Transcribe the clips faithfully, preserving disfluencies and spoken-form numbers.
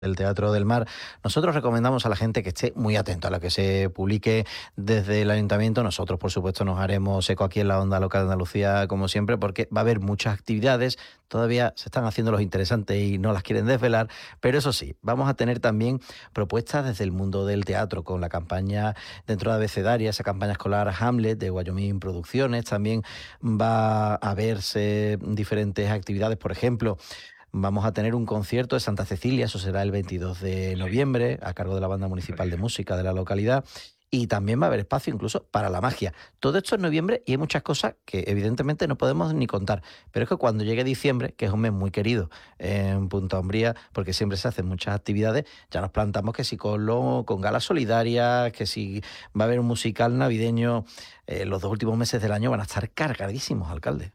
del Teatro del Mar. Nosotros recomendamos a la gente que esté muy atento a lo que se publique desde el Ayuntamiento. Nosotros, por supuesto, nos haremos eco aquí en la Onda Local de Andalucía, como siempre, porque va a haber muchas actividades. Todavía se están haciendo los interesantes y no las quieren desvelar, pero eso sí, vamos a tener también propuestas desde el mundo del teatro, con la campaña dentro de Abecedaria, esa campaña escolar Hamlet de Wyoming Producciones. También va a verse diferentes actividades, por ejemplo, vamos a tener un concierto de Santa Cecilia, eso será el veintidós de Sí, noviembre, a cargo de la Banda eso Municipal de dije. Música de la localidad. Y también va a haber espacio incluso para la magia. Todo esto en noviembre y hay muchas cosas que evidentemente no podemos ni contar. Pero es que cuando llegue diciembre, que es un mes muy querido en Punta Umbría, porque siempre se hacen muchas actividades, ya nos plantamos que si con, lo, con galas solidarias, que si va a haber un musical navideño. Eh, los dos últimos meses del año van a estar cargadísimos, alcalde.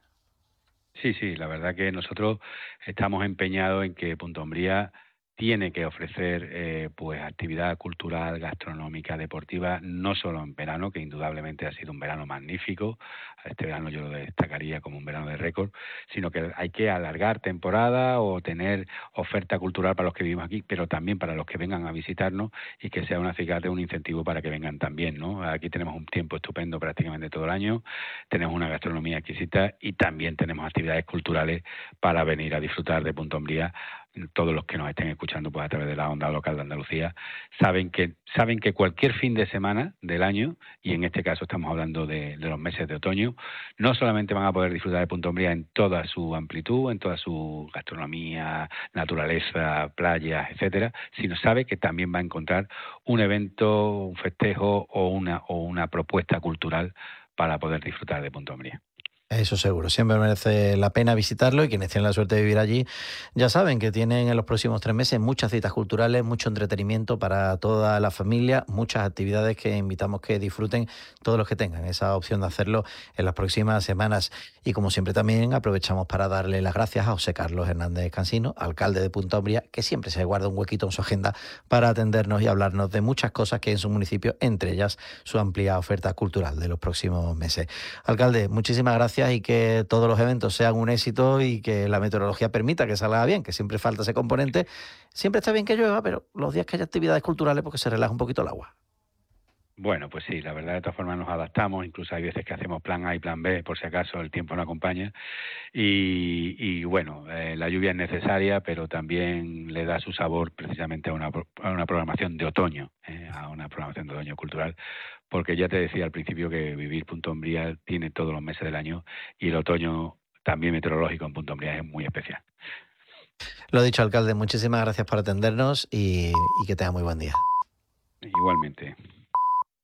Sí, sí, la verdad que nosotros estamos empeñados en que Punta Umbría tiene que ofrecer eh, pues actividad cultural, gastronómica, deportiva, no solo en verano, que indudablemente ha sido un verano magnífico, este verano yo lo destacaría como un verano de récord, sino que hay que alargar temporada o tener oferta cultural para los que vivimos aquí, pero también para los que vengan a visitarnos y que sea un acicate, un incentivo para que vengan también, ¿no? Aquí tenemos un tiempo estupendo prácticamente todo el año, tenemos una gastronomía exquisita y también tenemos actividades culturales para venir a disfrutar de Punta Umbría. Todos los que nos estén escuchando pues a través de la Onda Local de Andalucía saben que saben que cualquier fin de semana del año, y en este caso estamos hablando de, de los meses de otoño, no solamente van a poder disfrutar de Punta Umbría en toda su amplitud, en toda su gastronomía, naturaleza, playas, etcétera, sino sabe que también va a encontrar un evento, un festejo o una o una propuesta cultural para poder disfrutar de Punta Umbría. Eso seguro, siempre merece la pena visitarlo y quienes tienen la suerte de vivir allí ya saben que tienen en los próximos tres meses muchas citas culturales, mucho entretenimiento para toda la familia, muchas actividades que invitamos que disfruten todos los que tengan esa opción de hacerlo en las próximas semanas. Y como siempre también aprovechamos para darle las gracias a José Carlos Hernández Cansino, alcalde de Punta Umbría, que siempre se guarda un huequito en su agenda para atendernos y hablarnos de muchas cosas que hay en su municipio, entre ellas su amplia oferta cultural de los próximos meses. Alcalde, muchísimas gracias y que todos los eventos sean un éxito y que la meteorología permita que salga bien, que siempre falta ese componente. Siempre está bien que llueva, pero los días que haya actividades culturales, porque se relaja un poquito el agua. Bueno, pues sí, la verdad de todas formas nos adaptamos, incluso hay veces que hacemos plan A y plan B por si acaso el tiempo no acompaña y, y bueno, eh, la lluvia es necesaria, pero también le da su sabor precisamente a una, a una programación de otoño, eh, a una programación de otoño cultural, porque ya te decía al principio que vivir Punta Umbría tiene todos los meses del año y el otoño también meteorológico en Punta Umbría es muy especial. Lo dicho, alcalde, muchísimas gracias por atendernos y, y que tenga muy buen día. Igualmente.